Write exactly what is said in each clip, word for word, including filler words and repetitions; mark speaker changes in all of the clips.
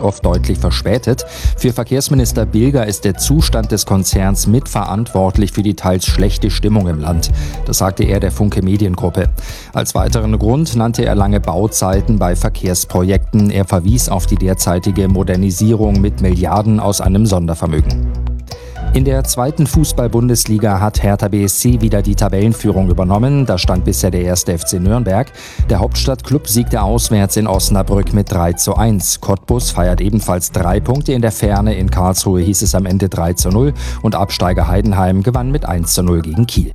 Speaker 1: oft deutlich verspätet. Für Verkehrsminister Bilger ist der Zustand des Konzerns mitverantwortlich für die teils schlechte Stimmung im Land. Das sagte er der Funke Mediengruppe. Als weiteren Grund nannte er lange Bauzeiten bei Verkehrsprojekten. Er verwies auf die derzeitige Modernisierung mit Milliarden aus einem Sondervermögen. In der zweiten Fußball-Bundesliga hat Hertha B S C wieder die Tabellenführung übernommen. Da stand bisher der erste F C Nürnberg. Der Hauptstadtklub siegte auswärts in Osnabrück mit drei zu eins. Cottbus feiert ebenfalls drei Punkte in der Ferne. In Karlsruhe hieß es am Ende drei zu null und Absteiger Heidenheim gewann mit eins zu null gegen Kiel.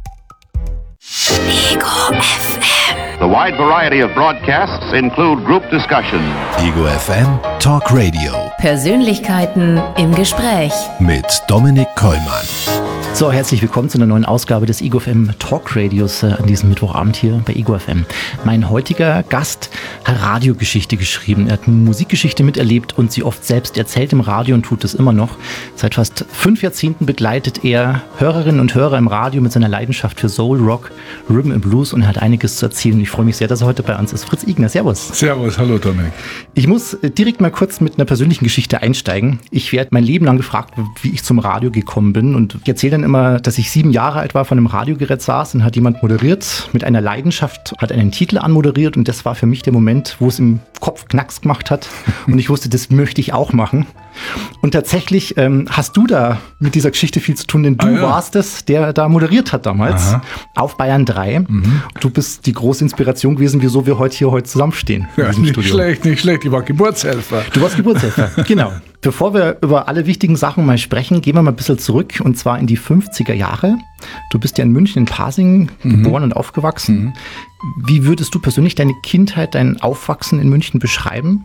Speaker 2: Ego F M.
Speaker 3: The wide variety of broadcasts include group discussion.
Speaker 4: Ego F M Talk Radio.
Speaker 2: Persönlichkeiten im Gespräch.
Speaker 4: Mit Dominik Kollmann.
Speaker 5: So, herzlich willkommen zu einer neuen Ausgabe des Ego F M Talk Radios äh, an diesem Mittwochabend hier bei Ego F M. Mein heutiger Gast hat Radiogeschichte geschrieben. Er hat Musikgeschichte miterlebt und sie oft selbst erzählt im Radio und tut es immer noch. Seit fast fünf Jahrzehnten begleitet er Hörerinnen und Hörer im Radio mit seiner Leidenschaft für Soul, Rock, Rhythm and Blues und er hat einiges zu erzählen. Ich freue mich sehr, dass er heute bei uns ist. Fritz Igner, servus.
Speaker 6: Servus, hallo Dominik.
Speaker 5: Ich muss direkt mal kurz mit einer persönlichen Geschichte einsteigen. Ich werde mein Leben lang gefragt, wie ich zum Radio gekommen bin und ich erzähle dann immer, dass ich sieben Jahre alt war, vor einem Radiogerät saß und hat jemand moderiert, mit einer Leidenschaft, hat einen Titel anmoderiert und das war für mich der Moment, wo es im Kopf Knacks gemacht hat und ich wusste, das möchte ich auch machen. Und tatsächlich ähm, hast du da mit dieser Geschichte viel zu tun, denn du ah, ja. warst es, der da moderiert hat damals. Aha. Auf Bayern drei. Mhm. Du bist die große Inspiration gewesen, wieso wir heute hier heute zusammenstehen.
Speaker 6: Ja, nicht Studio. schlecht, nicht schlecht. Ich war Geburtshelfer.
Speaker 5: Du warst Geburtshelfer, genau. Bevor wir über alle wichtigen Sachen mal sprechen, gehen wir mal ein bisschen zurück und zwar in die fünfziger Jahre. Du bist ja in München in Pasing mhm. geboren und aufgewachsen. Mhm. Wie würdest du persönlich deine Kindheit, dein Aufwachsen in München beschreiben?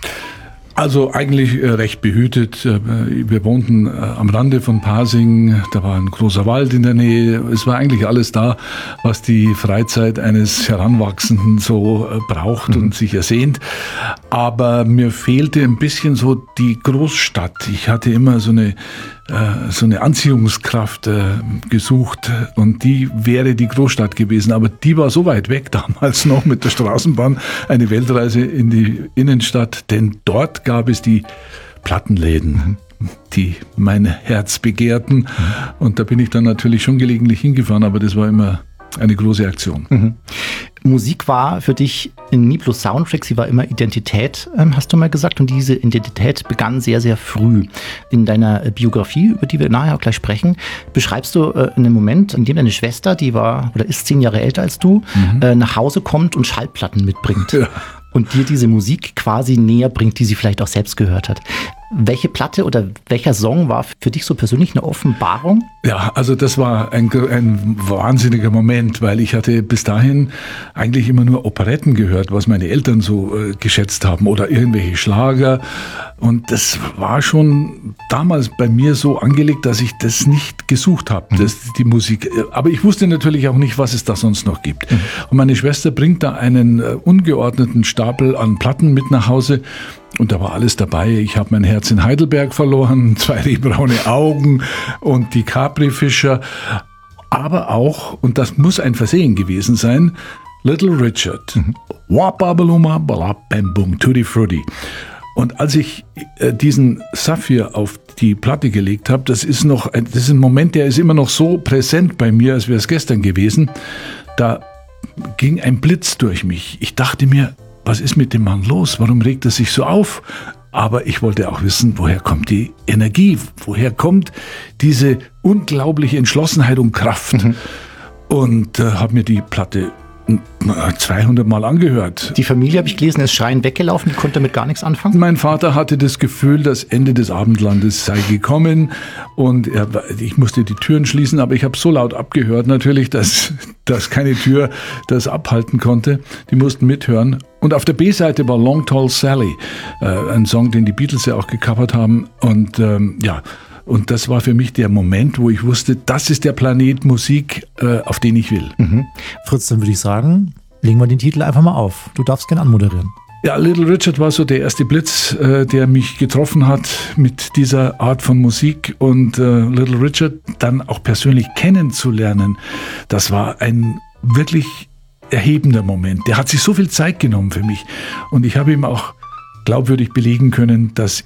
Speaker 6: Also eigentlich äh, recht behütet. Wir wohnten äh, am Rande von Pasing, da war ein großer Wald in der Nähe. Es war eigentlich alles da, was die Freizeit eines Heranwachsenden so äh, braucht mhm. und sich ersehnt. Aber mir fehlte ein bisschen so die Großstadt. Ich hatte immer so eine so eine Anziehungskraft äh, gesucht und die wäre die Großstadt gewesen, aber die war so weit weg damals noch mit der Straßenbahn, eine Weltreise in die Innenstadt, denn dort gab es die Plattenläden, die mein Herz begehrten mhm. und da bin ich dann natürlich schon gelegentlich hingefahren, aber das war immer eine große Aktion. Mhm.
Speaker 5: Musik war für dich nie bloß Soundtrack, sie war immer Identität, hast du mal gesagt. Und diese Identität begann sehr, sehr früh. In deiner Biografie, über die wir nachher auch gleich sprechen, beschreibst du einen Moment, in dem deine Schwester, die war oder ist zehn Jahre älter als du, mhm. nach Hause kommt und Schallplatten mitbringt. Ja. Und dir diese Musik quasi näher bringt, die sie vielleicht auch selbst gehört hat. Welche Platte oder welcher Song war für dich so persönlich eine Offenbarung?
Speaker 6: Ja, also das war ein, ein wahnsinniger Moment, weil ich hatte bis dahin eigentlich immer nur Operetten gehört, was meine Eltern so äh, geschätzt haben oder irgendwelche Schlager. Und das war schon damals bei mir so angelegt, dass ich das nicht gesucht habe, mhm. das, die Musik. Aber ich wusste natürlich auch nicht, was es da sonst noch gibt. Mhm. Und meine Schwester bringt da einen äh, ungeordneten Stapel an Platten mit nach Hause. Und da war alles dabei. Ich habe mein Herz in Heidelberg verloren, zwei rehbraune Augen und die Capri-Fischer. Aber auch, und das muss ein Versehen gewesen sein, Little Richard. Mhm. Wapabaluma, balap, bam, boom, tutti frutti. Und als ich äh, diesen Saphir auf die Platte gelegt habe, das ist noch, ein, das ist ein Moment, der ist immer noch so präsent bei mir, als wäre es gestern gewesen. Da ging ein Blitz durch mich. Ich dachte mir, was ist mit dem Mann los? Warum regt er sich so auf? Aber ich wollte auch wissen, woher kommt die Energie? Woher kommt diese unglaubliche Entschlossenheit und Kraft? Mhm. Und äh, habe mir die Platte zweihundert Mal angehört.
Speaker 5: Die Familie, habe ich gelesen, ist schreiend weggelaufen, die konnte damit gar nichts anfangen?
Speaker 6: Mein Vater hatte das Gefühl, das Ende des Abendlandes sei gekommen und er, ich musste die Türen schließen, aber ich habe so laut abgehört natürlich, dass, dass keine Tür das abhalten konnte. Die mussten mithören. Und auf der B-Seite war Long Tall Sally, äh, ein Song, den die Beatles ja auch gecovert haben. Und ähm, ja, Und das war für mich der Moment, wo ich wusste, das ist der Planet Musik, äh, auf den ich will.
Speaker 5: Mhm. Fritz, dann würde ich sagen, legen wir den Titel einfach mal auf. Du darfst gerne anmoderieren.
Speaker 6: Ja, Little Richard war so der erste Blitz, äh, der mich getroffen hat mit dieser Art von Musik. Und äh, Little Richard dann auch persönlich kennenzulernen, das war ein wirklich erhebender Moment. Der hat sich so viel Zeit genommen für mich. Und ich habe ihm auch glaubwürdig belegen können, dass